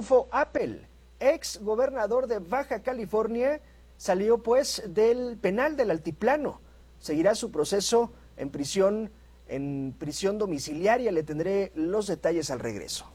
Rufo Appel, ex gobernador de Baja California, salió pues del penal del Altiplano. Seguirá su proceso en prisión domiciliaria. Le tendré los detalles al regreso.